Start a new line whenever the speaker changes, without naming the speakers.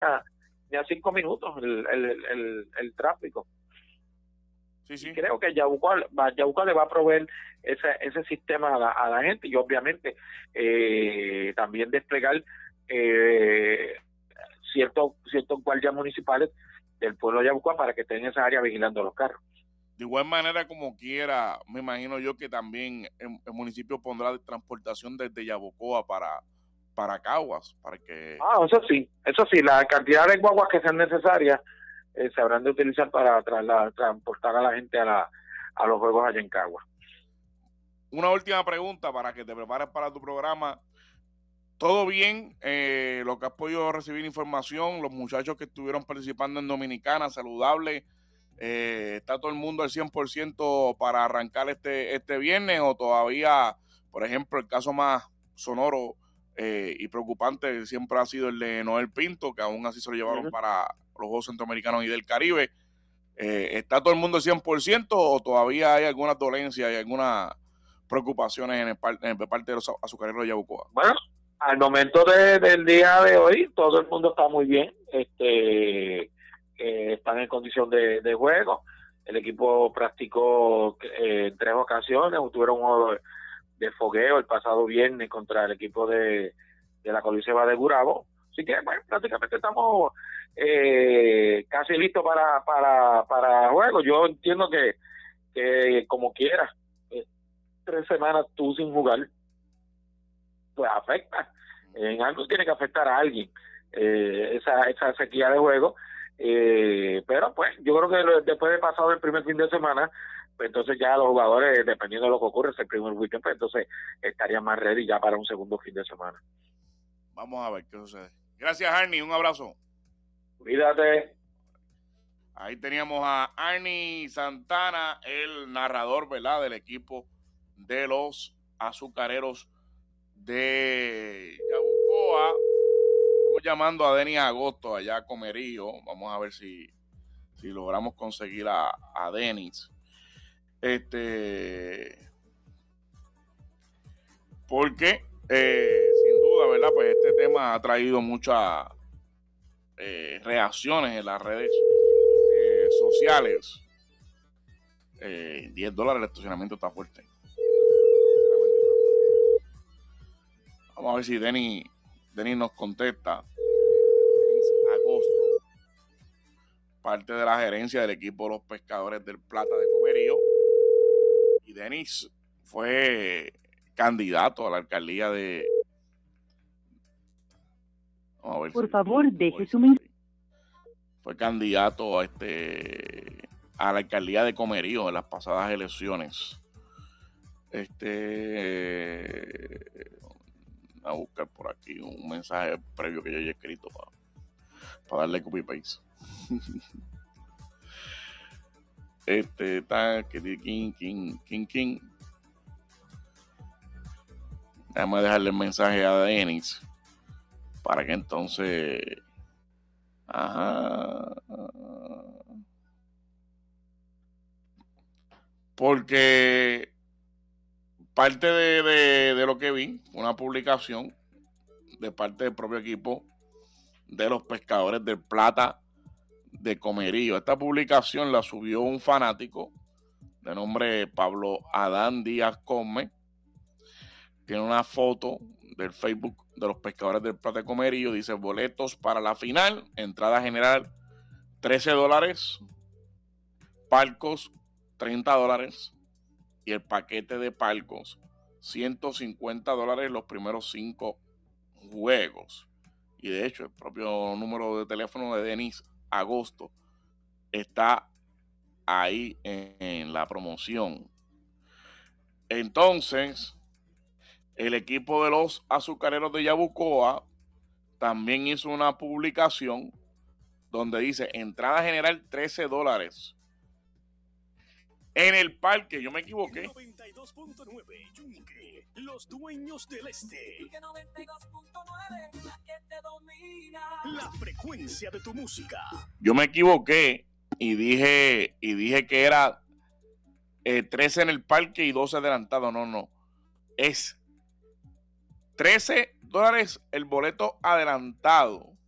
ni a 5 minutos el tráfico.
Sí, sí.
Y creo que Yabucoa le va a proveer ese sistema a la gente, y obviamente también desplegar ciertos guardias municipales del pueblo de Yabucoa para que estén en esa área vigilando los carros.
De igual manera, como quiera, me imagino yo que también el municipio pondrá transportación desde Yabucoa para Caguas, para que...
Eso sí, la cantidad de guaguas que sean necesarias se habrán de utilizar para transportar a la gente a los juegos allá en Caguas.
Una última pregunta para que te prepares para tu programa. ¿Todo bien? Lo que has podido recibir información, los muchachos que estuvieron participando en Dominicana, saludable, ¿está todo el mundo al 100% para arrancar este viernes, o todavía, por ejemplo, el caso más sonoro y preocupante siempre ha sido el de Noel Pinto, que aún así se lo llevaron para los Juegos Centroamericanos y del Caribe? ¿Está todo el mundo al 100% o todavía hay algunas dolencias y algunas preocupaciones de parte de los azucareros de Yabucoa?
Bueno, al momento del día de hoy, todo el mundo está muy bien. Están en condición de juego. El equipo practicó en 3 ocasiones. Tuvieron un juego de fogueo el pasado viernes contra el equipo de la Coliseba de Gurabo. Así que, bueno, prácticamente estamos casi listos para juego. Yo entiendo que como quieras, 3 semanas tú sin jugar, pues afecta. En algo tiene que afectar a alguien esa sequía de juego. Pero pues yo creo que después de pasado el primer fin de semana, pues entonces ya los jugadores, dependiendo de lo que ocurre ese primer weekend, pues entonces estarían más ready ya para un segundo fin de semana.
Vamos a ver qué sucede. Gracias, Arnie, un abrazo.
Cuídate.
Ahí teníamos a Arnie Santana, el narrador, ¿verdad?, del equipo de los azucareros de Yabucoa. Estamos llamando a Denis Agosto allá a Comerío. Vamos a ver si logramos conseguir a Denis. Porque sin duda, ¿verdad?, pues este tema ha traído muchas reacciones en las redes sociales. $10 el estacionamiento está fuerte. Vamos a ver si Denis nos contesta. Denis Agosto, parte de la gerencia del equipo de los Pescadores del Plata de Comerío. Y Denis fue candidato a la alcaldía de... Vamos a ver.
Por favor, deje su mensaje.
Fue candidato a la alcaldía de Comerío en las pasadas elecciones. A buscar por aquí un mensaje previo que yo haya escrito para darle copy paste. King. Déjame dejarle el mensaje a Denis para que entonces... Porque parte de lo que vi, una publicación de parte del propio equipo de los Pescadores del Plata de Comerío. Esta publicación la subió un fanático de nombre Pablo Adán Díaz Come. Tiene una foto del Facebook de los Pescadores del Plata de Comerío. Dice: boletos para la final, entrada general $13, palcos $30 y el paquete de palcos $150 los primeros 5 juegos. Y de hecho el propio número de teléfono de Denis Agosto está ahí en la promoción. Entonces el equipo de los azucareros de Yabucoa también hizo una publicación donde dice: entrada general $13. En el parque, yo me equivoqué.
92.9 Yunque, los dueños del este. 92.9, la que te domina. La frecuencia de tu música.
Yo me equivoqué y dije que era 13 en el parque y 12 adelantado. No. Es $13 el boleto adelantado